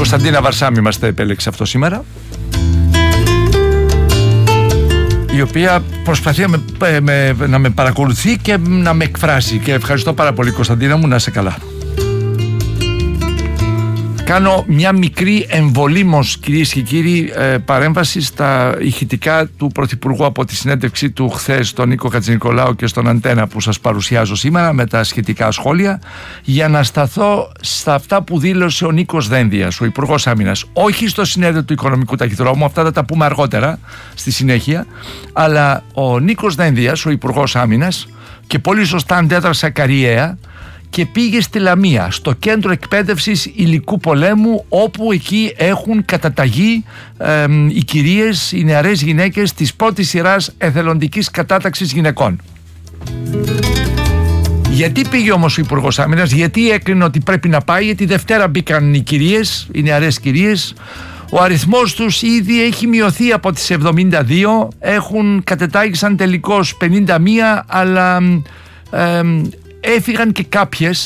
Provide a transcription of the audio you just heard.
Κωνσταντίνα Βαρσάμι μας τα επέλεξε αυτό σήμερα, η οποία προσπαθεί να με παρακολουθεί και να με εκφράσει, και ευχαριστώ πάρα πολύ, Κωνσταντίνα μου, να είσαι καλά. Κάνω μια μικρή εμβολήμως, κυρίες και κύριοι, παρέμβαση στα ηχητικά του Πρωθυπουργού από τη συνέντευξή του χθες στον Νίκο Χατζηνικολάου και στον Αντένα που σας παρουσιάζω σήμερα με τα σχετικά σχόλια, για να σταθώ στα αυτά που δήλωσε ο Νίκος Δένδιας, ο Υπουργός Άμυνας, όχι στο συνέδριο του Οικονομικού Ταχυδρόμου, αυτά θα τα πούμε αργότερα στη συνέχεια, αλλά ο Νίκος Δένδιας, ο Υπουργός Άμυνας, και πολύ σωστά αντέδρασε ακαριέα και πήγε στη Λαμία, στο κέντρο εκπαίδευσης υλικού πολέμου, όπου εκεί έχουν καταταγεί οι κυρίες, οι νεαρές γυναίκες της πρώτης σειράς εθελοντικής κατάταξης γυναικών. Γιατί πήγε όμως ο Υπουργός Άμυνας, γιατί έκρινε ότι πρέπει να πάει? Γιατί Δευτέρα μπήκαν οι κυρίες, οι νεαρές κυρίες. Ο αριθμός τους ήδη έχει μειωθεί από τις 72, κατετάγησαν τελικώς 51, αλλά έφυγαν και κάποιες